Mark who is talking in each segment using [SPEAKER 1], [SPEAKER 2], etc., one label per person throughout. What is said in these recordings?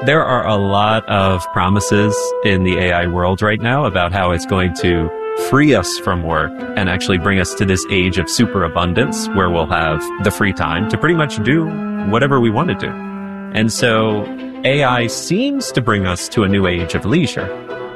[SPEAKER 1] There are a lot of promises in the AI world right now about how it's going to free us from work and actually bring us to this age of superabundance where we'll have the free time to pretty much do whatever we want to do. And so AI seems to bring us to a new age of leisure.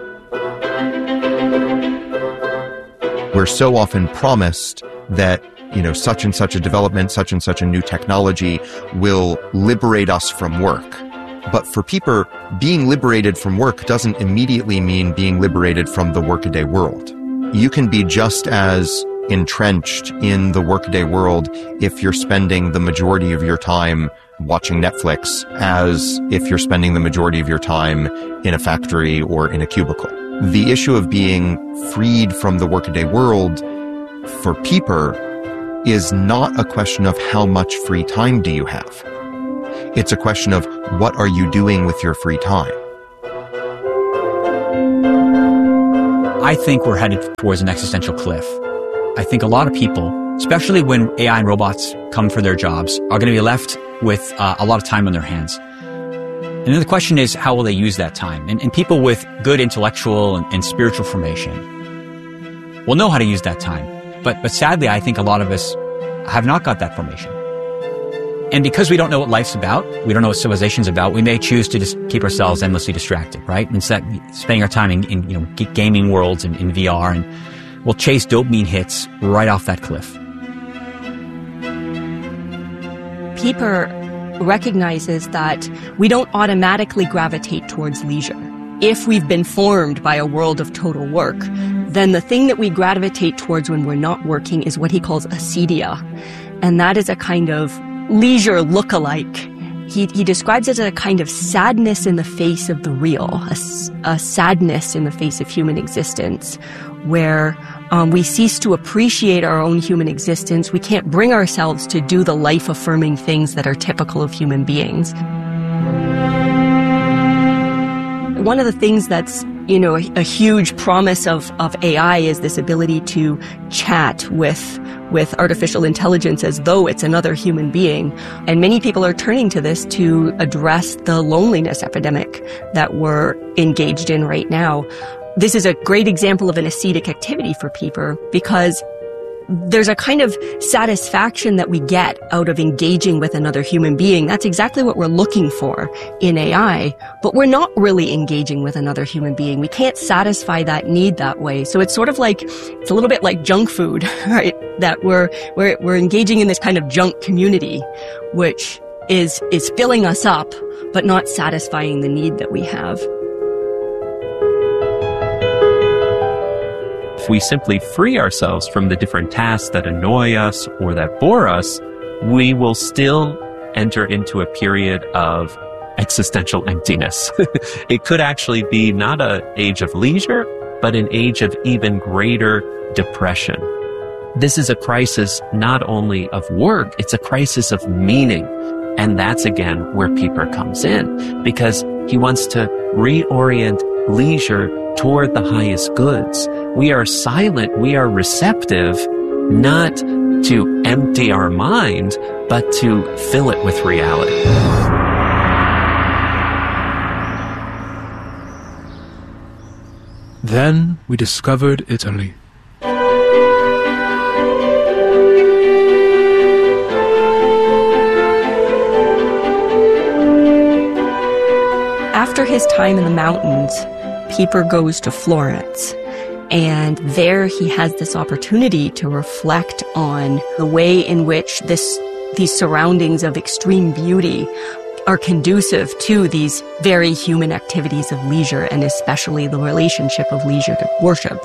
[SPEAKER 2] We're so often promised that, such and such a development, such and such a new technology will liberate us from work. But for people, being liberated from work doesn't immediately mean being liberated from the workaday world. You can be just as entrenched in the workaday world if you're spending the majority of your time watching Netflix as if you're spending the majority of your time in a factory or in a cubicle. The issue of being freed from the workaday world for people is not a question of how much free time do you have. It's a question of what are you doing with your free time.
[SPEAKER 3] I think we're headed towards an existential cliff. I think a lot of people, especially when AI and robots come for their jobs, are going to be left with a lot of time on their hands. And then the question is, how will they use that time? And people with good intellectual and spiritual formation will know how to use that time. But sadly, I think a lot of us have not got that formation. And because we don't know what life's about, we don't know what civilization's about, we may choose to just keep ourselves endlessly distracted, right? Instead of spending our time in gaming worlds and in VR, and we'll chase dopamine hits right off that cliff.
[SPEAKER 4] Pieper recognizes that we don't automatically gravitate towards leisure. If we've been formed by a world of total work, then the thing that we gravitate towards when we're not working is what he calls acedia. And that is a kind of leisure look-alike. He describes it as a kind of sadness in the face of the real, a sadness in the face of human existence, where we cease to appreciate our own human existence. We can't bring ourselves to do the life-affirming things that are typical of human beings. One of the things that's, a huge promise of AI is this ability to chat with artificial intelligence as though it's another human being. And many people are turning to this to address the loneliness epidemic that we're engaged in right now. This is a great example of an ascetic activity for Pieper because there's a kind of satisfaction that we get out of engaging with another human being. That's exactly what we're looking for in AI, but we're not really engaging with another human being. We can't satisfy that need that way. So it's sort of like, it's a little bit like junk food, right? That we're engaging in this kind of junk community, which is filling us up, but not satisfying the need that we have.
[SPEAKER 1] If we simply free ourselves from the different tasks that annoy us or that bore us, we will still enter into a period of existential emptiness. It could actually be not an age of leisure, but an age of even greater depression. This is a crisis not only of work, it's a crisis of meaning. And that's again where Pieper comes in, because he wants to reorient leisure toward the highest goods. We are silent, we are receptive, not to empty our mind, but to fill it with reality.
[SPEAKER 5] Then we discovered Italy.
[SPEAKER 4] After his time in the mountains, Pieper goes to Florence, and there he has this opportunity to reflect on the way in which these surroundings of extreme beauty are conducive to these very human activities of leisure, and especially the relationship of leisure to worship.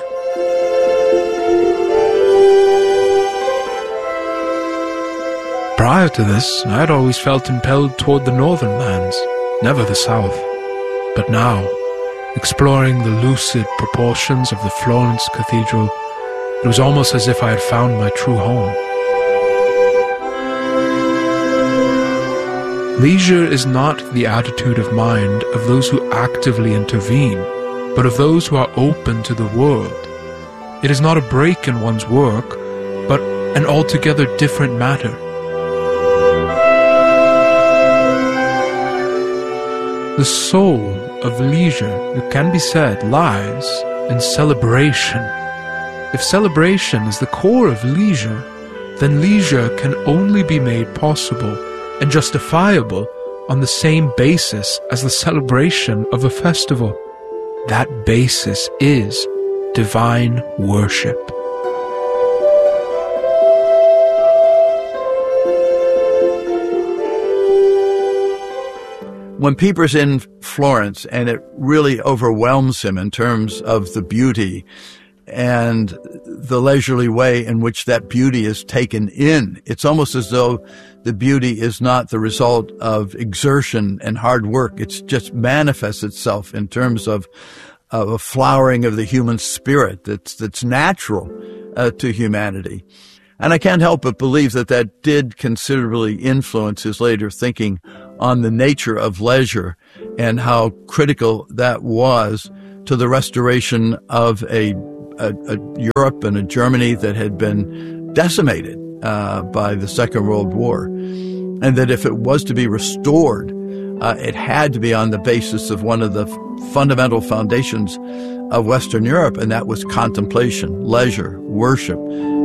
[SPEAKER 5] Prior to this, I had always felt impelled toward the northern lands, never the south. But now, exploring the lucid proportions of the Florence Cathedral, it was almost as if I had found my true home. Leisure is not the attitude of mind of those who actively intervene, but of those who are open to the world. It is not a break in one's work, but an altogether different matter. The soul of leisure, it can be said, lies in celebration. If celebration is the core of leisure, then leisure can only be made possible and justifiable on the same basis as the celebration of a festival. That basis is divine worship.
[SPEAKER 6] When Pieper's in Florence and it really overwhelms him in terms of the beauty and the leisurely way in which that beauty is taken in, it's almost as though the beauty is not the result of exertion and hard work. It just manifests itself in terms of a flowering of the human spirit that's natural to humanity. And I can't help but believe that did considerably influence his later thinking on the nature of leisure and how critical that was to the restoration of a Europe and a Germany that had been decimated by the Second World War. And that if it was to be restored, it had to be on the basis of one of the fundamental foundations of Western Europe, and that was contemplation, leisure, worship.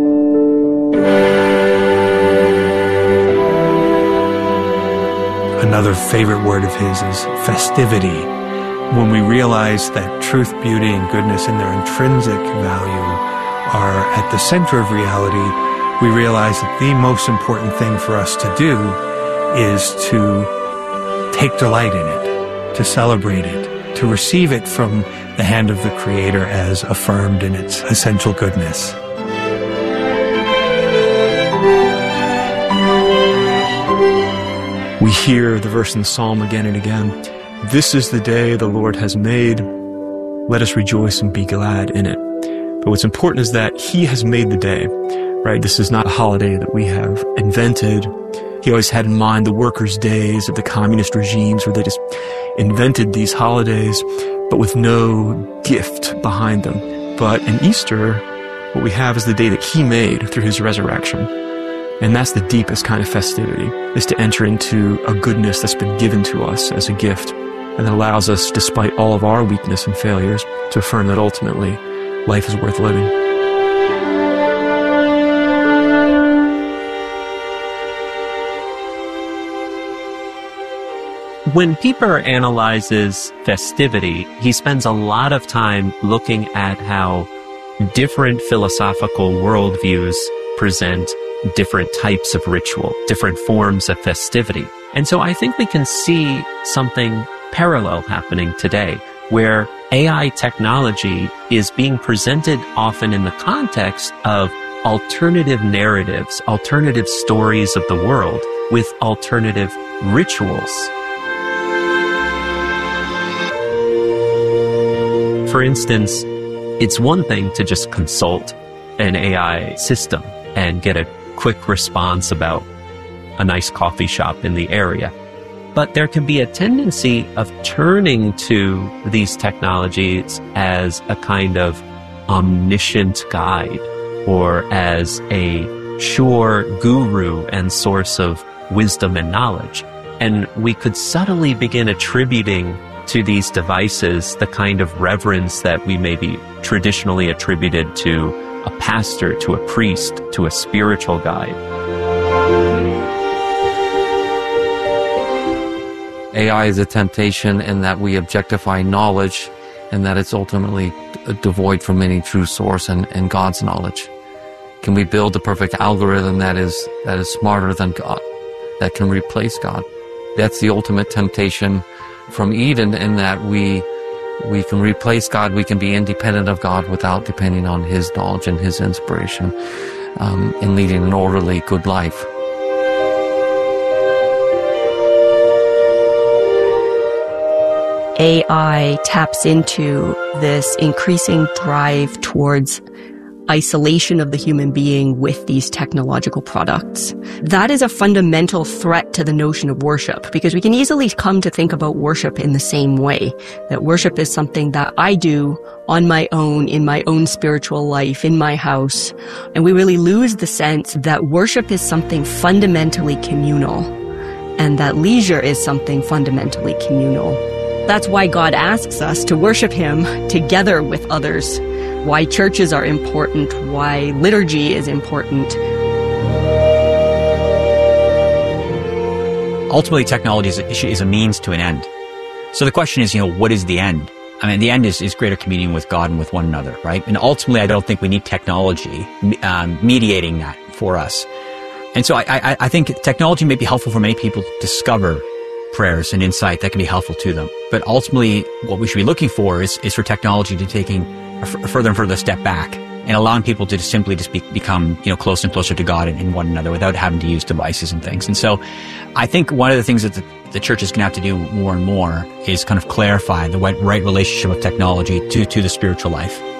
[SPEAKER 7] Another favorite word of his is festivity. When we realize that truth, beauty, and goodness and their intrinsic value are at the center of reality, we realize that the most important thing for us to do is to take delight in it, to celebrate it, to receive it from the hand of the Creator as affirmed in its essential goodness. We hear the verse in the Psalm again and again. This is the day the Lord has made. Let us rejoice and be glad in it. But what's important is that He has made the day, right? This is not a holiday that we have invented. He always had in mind the workers' days of the communist regimes where they just invented these holidays, but with no gift behind them. But in Easter, what we have is the day that He made through His resurrection. And that's the deepest kind of festivity, is to enter into a goodness that's been given to us as a gift, and that allows us, despite all of our weakness and failures, to affirm that ultimately life is worth living.
[SPEAKER 1] When Pieper analyzes festivity, he spends a lot of time looking at how different philosophical worldviews present different types of ritual, different forms of festivity. And so I think we can see something parallel happening today, where AI technology is being presented often in the context of alternative narratives, alternative stories of the world with alternative rituals. For instance, it's one thing to just consult an AI system and get a quick response about a nice coffee shop in the area. But there can be a tendency of turning to these technologies as a kind of omniscient guide or as a sure guru and source of wisdom and knowledge. And we could subtly begin attributing to these devices the kind of reverence that we maybe traditionally attributed to a pastor, to a priest, to a spiritual guide.
[SPEAKER 8] AI is a temptation in that we objectify knowledge and that it's ultimately devoid from any true source and God's knowledge. Can we build the perfect algorithm that is smarter than God, that can replace God? That's the ultimate temptation from Eden, in that we can replace God, we can be independent of God without depending on His knowledge and His inspiration in leading an orderly, good life.
[SPEAKER 4] AI taps into this increasing drive towards isolation of the human being with these technological products. That is a fundamental threat to the notion of worship, because we can easily come to think about worship in the same way, that worship is something that I do on my own, in my own spiritual life, in my house. And we really lose the sense that worship is something fundamentally communal and that leisure is something fundamentally communal. That's why God asks us to worship him together with others, why churches are important, why liturgy is important.
[SPEAKER 3] Ultimately, technology is a means to an end. So the question is, what is the end? I mean, the end is greater communion with God and with one another, right? And ultimately, I don't think we need technology mediating that for us. And so I think technology may be helpful for many people to discover prayers and insight that can be helpful to them. But ultimately, what we should be looking for is for technology to taking a further and further step back and allowing people to simply become, closer and closer to God and one another without having to use devices and things. And so I think one of the things that the church is going to have to do more and more is kind of clarify the right relationship of technology to the spiritual life.